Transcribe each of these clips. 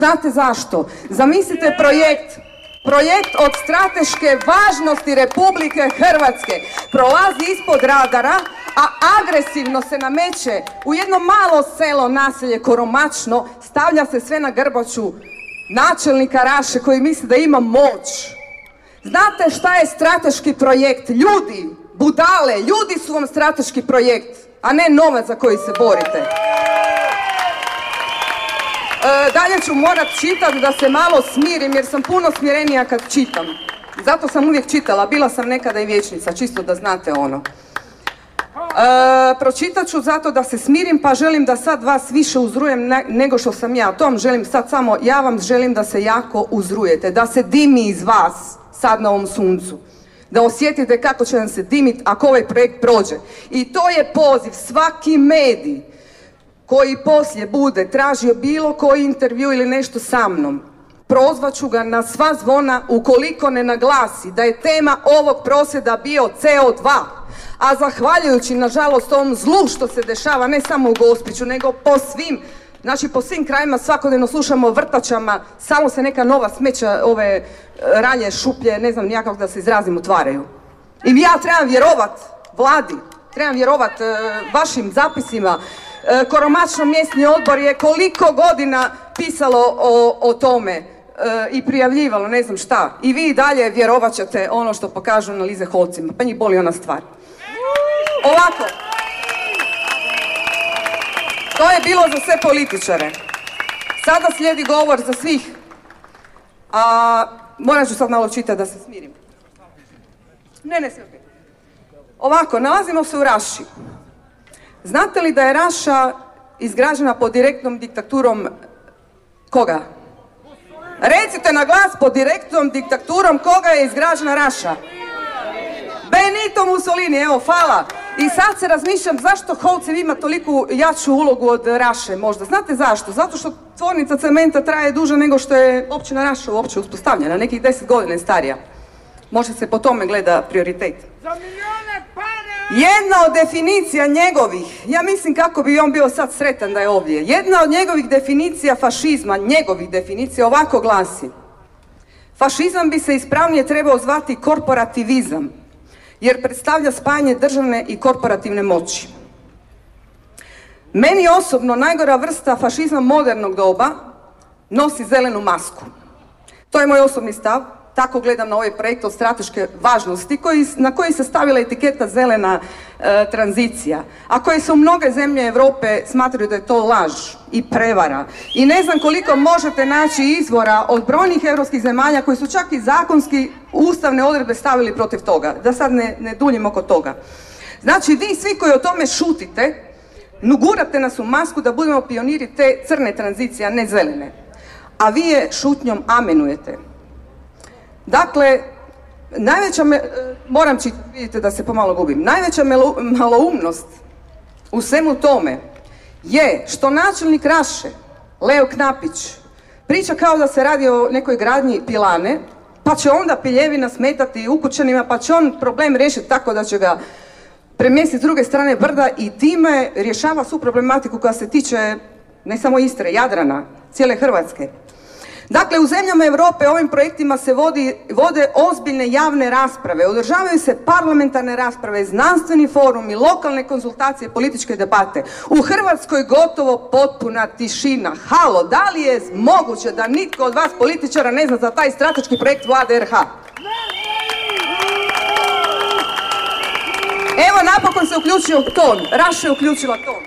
Znate zašto? Zamislite projekt od strateške važnosti Republike Hrvatske prolazi ispod radara, a agresivno se nameće u jedno malo selo, naselje Koromačno, stavlja se sve na grbaču načelnika Raše koji misli da ima moć. Znate šta je strateški projekt? Ljudi, budale, ljudi su vam strateški projekt, a ne novac za koji se borite. Dalje ću morat čitati da se malo smirim jer sam puno smirenija kad čitam. Zato sam uvijek čitala, bila sam nekada i vijećnica, čisto da znate ono. Pročitat ću zato da se smirim, pa želim da sad vas više uzrujem nego što sam ja. To vam želim sad samo, ja vam želim da se jako uzrujete, da se dimi iz vas sad na ovom suncu. Da osjetite kako će vam se dimit ako ovaj projekt prođe. I to je poziv, svaki medij koji poslije bude tražio bilo koji intervju ili nešto sa mnom, prozvat ću ga na sva zvona ukoliko ne naglasi da je tema ovog prosvjeda bio CO2. A zahvaljujući, nažalost, ovom zlu što se dešava, ne samo u Gospiću, nego po svim krajima svakodnevno slušamo o vrtačama, samo se neka nova smeća, ove ranje, šuplje, ne znam nijakako da se izrazim, otvaraju. I ja trebam vjerovat vladi, trebam vjerovat vašim zapisima. Koromačno mjesni odbor je koliko godina pisalo o tome i prijavljivalo, ne znam šta. I vi dalje vjerovat ćete ono što pokažu analize Holcima, pa njih boli ona stvar. Ovako. To je bilo za sve političare. Sada slijedi govor za svih. Morat ću sad malo čitati da se smirim. Ne, sve opet. Ovako, nalazimo se u Raši. Znate li da je Raša izgrađena pod direktnom diktaturom koga? Recite na glas, pod direktnom diktaturom koga je izgrađena Raša? Benito Mussolini, evo, hvala. I sad se razmišljam zašto Holcev ima toliku jaču ulogu od Raše možda. Znate zašto? Zato što tvornica cementa traje duže nego što je općina Raša uopće uspostavljena, nekih 10 godina je starija. Možda se po tome gleda prioritet. Jedna od definicija njegovih, ja mislim kako bi on bio sad sretan da je ovdje, jedna od njegovih definicija fašizma, njegovih definicija ovako glasi: fašizam bi se ispravnije trebao zvati korporativizam, jer predstavlja spajanje državne i korporativne moći. Meni osobno najgora vrsta fašizma modernog doba nosi zelenu masku. To je moj osobni stav. Tako gledam na ovaj projekt od strateške važnosti na koji se stavila etiketa zelena tranzicija, a koje su mnoge zemlje Europe smatraju da je to laž i prevara. I ne znam koliko možete naći izvora od brojnih europskih zemalja koji su čak i zakonski ustavne odredbe stavili protiv toga. Da sad ne duljim oko toga. Znači vi svi koji o tome šutite, nugurate nas u masku da budemo pioniri te crne tranzicije, a ne zelene. A vi je šutnjom amenujete. Dakle, moram čitati, vidite da se pomalo gubim, najveća maloumnost u svemu tome je što načelnik Raše, Leo Knapić, priča kao da se radi o nekoj gradnji pilane, pa će onda piljevina smetati ukućanima, pa će on problem riješiti tako da će ga premjestiti s druge strane brda i time rješava svu problematiku koja se tiče ne samo Istre, Jadrana, cijele Hrvatske. Dakle, u zemljama Europe ovim projektima se vode ozbiljne javne rasprave, održavaju se parlamentarne rasprave, znanstveni forumi, lokalne konzultacije, političke debate. U Hrvatskoj gotovo potpuna tišina. Halo, da li je moguće da nitko od vas političara ne zna za taj strateški projekt Vlade RH? Evo, napokon se uključio ton, Raša je uključila ton.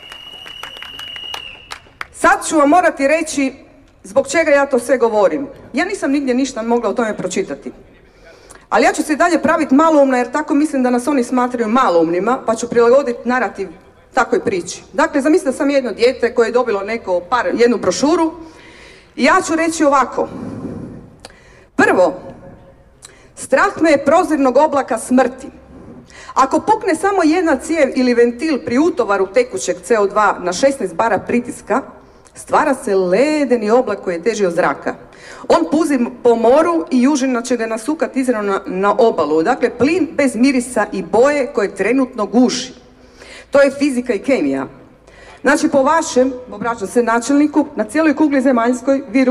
Sad ću vam morati reći zbog čega ja to sve govorim. Ja nisam nigdje ništa mogla o tome pročitati. Ali ja ću se i dalje praviti maloumna jer tako mislim da nas oni smatraju maloumnima, pa ću prilagoditi narativ takvoj priči. Dakle, zamislite da sam jedno dijete koje je dobilo jednu brošuru i ja ću reći ovako. Prvo, strah me je prozirnog oblaka smrti. Ako pukne samo jedna cijev ili ventil pri utovaru tekućeg CO2 na 16 bara pritiska, stvara se ledeni oblak koji je teži od zraka. On puzi po moru i južina će ga nasukati izravno na obalu. Dakle, plin bez mirisa i boje koje trenutno guši. To je fizika i kemija. Znači po vašem, obraćam se načelniku, na cijeloj kugli zemaljskoj vi